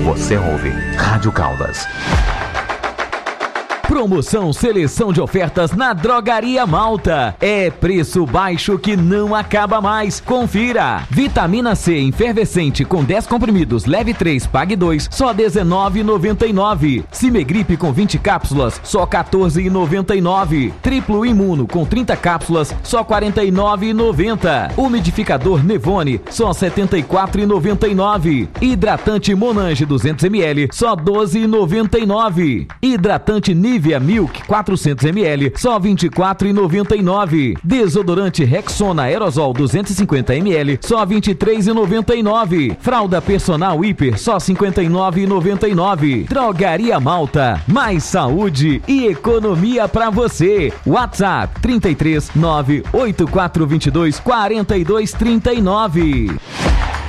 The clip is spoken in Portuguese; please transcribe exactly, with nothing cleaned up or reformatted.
Você ouve Rádio Caldas. Promoção Seleção de Ofertas na Drogaria Malta. É preço baixo que não acaba mais. Confira. Vitamina C efervescente com dez comprimidos, leve três, pague dois, só dezenove reais e noventa e nove centavos. Cimegripe com vinte cápsulas, só quatorze reais e noventa e nove centavos. Triplo Imuno com trinta cápsulas, só quarenta e nove reais e noventa centavos. Umidificador Nevone, só setenta e quatro reais e noventa e nove centavos. Hidratante Monange duzentos mililitros, só doze reais e noventa e nove centavos. Hidratante Nivea Milk quatrocentos mililitros, só vinte e quatro reais e noventa e nove centavos. Desodorante Rexona Aerosol duzentos e cinquenta mililitros, só vinte e três reais e noventa e nove centavos. Fralda Personal Hiper, só cinquenta e nove reais e noventa e nove centavos. Drogaria Malta, mais saúde e economia pra você. WhatsApp trinta e três, nove oito quatro dois dois, quatro dois três nove.